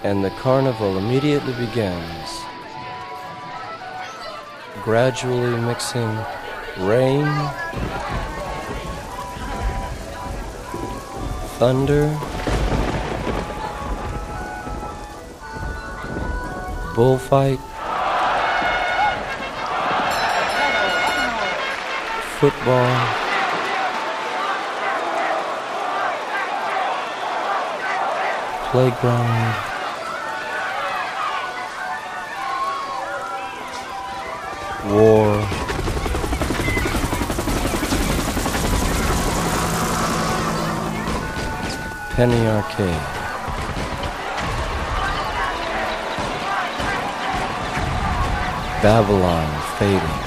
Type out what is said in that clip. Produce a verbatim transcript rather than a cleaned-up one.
and the carnival immediately begins, gradually mixing rain, thunder, bullfight, football, playground, war, penny arcade, Babylon fading,